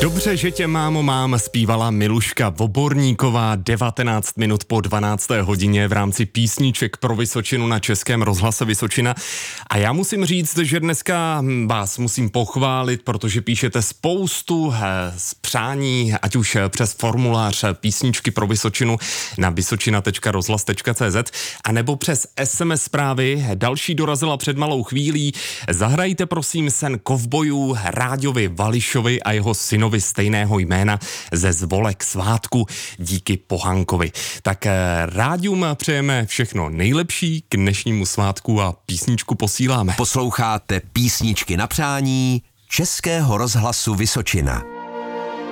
Dobře, že tě, mámo, mám, zpívala Miluška Voborníková 19 minut po 12. hodině v rámci písniček pro Vysočinu na Českém rozhlase Vysočina. A já musím říct, že dneska vás musím pochválit, protože píšete spoustu přání, ať už přes formulář písničky pro Vysočinu na vysočina.rozhlas.cz a nebo přes SMS zprávy. Další dorazila před malou chvílí. Zahrajte prosím sen kovbojů Ráďovi Vališovi a jeho synovi stejného jména ze Zvolek svátku díky Pohankovi. Tak Ráďům přejeme všechno nejlepší k dnešnímu svátku a písničku posíláme. Posloucháte písničky na přání Českého rozhlasu Vysočina.